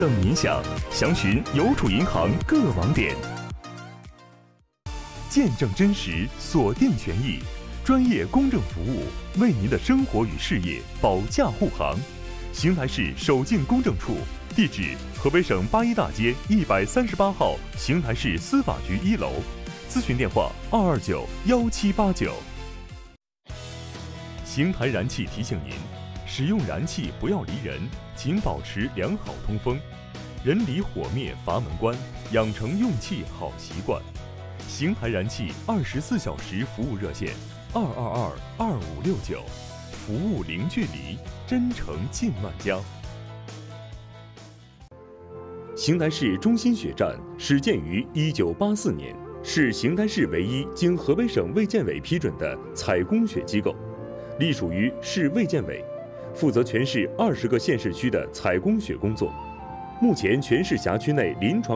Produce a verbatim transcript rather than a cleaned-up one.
等您想，详询邮储银行各网点。见证真实，锁定权益，专业公正服务，为您的生活与事业保驾护航。邢台市守静公证处，地址：河北省八一大街一百三十八号邢台市司法局一楼，咨询电话：二二九幺七八九。邢台燃气提醒您，使用燃气不要离人，请保持良好通风，人离火灭阀门关，养成用气好习惯。邢台燃气二十四小时服务热线：二二二二五六九，服务零距离，真诚近万家。邢台市中心血站始建于一九八四年，是邢台市唯一经河北省卫健委批准的采供血机构，隶属于市卫健委，负责全市二十个县市区的采供血工作。目前全市辖区内临床